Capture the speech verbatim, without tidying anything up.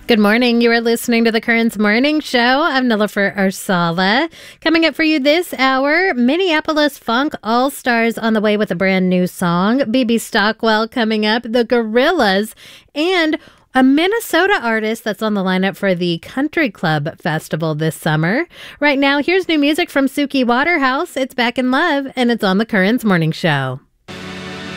Good morning. You are listening to the Currents Morning Show. I'm Nilofer Arsala. Coming up for you this hour, Minneapolis Funk All-Stars on the way with a brand new song. B B Stockwell coming up, the Gorillaz, and a Minnesota artist that's on the lineup for the Country Club Festival this summer. Right now, here's new music from Suki Waterhouse. It's Back in Love, and it's on the Currents Morning Show.